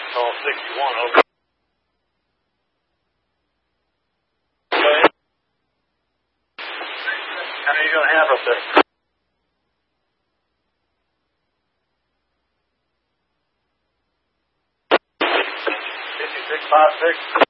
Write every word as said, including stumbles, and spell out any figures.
Call sixty-one, over. How many are you going to have up there? fifty-six five six.